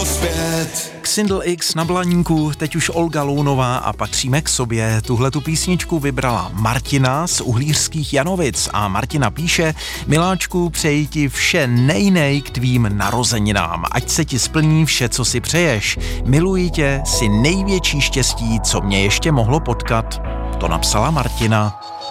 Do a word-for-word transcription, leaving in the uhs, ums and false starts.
Xindl X na Blaníku, teď už Olga Lounová a patříme k sobě. Tuhle tu písničku vybrala Martina z Uhlířských Janovic a Martina píše: Miláčku, přeji ti vše nejnej k tvým narozeninám. Ať se ti splní vše, co si přeješ. Miluji tě, si největší štěstí, co mě ještě mohlo potkat. To napsala Martina.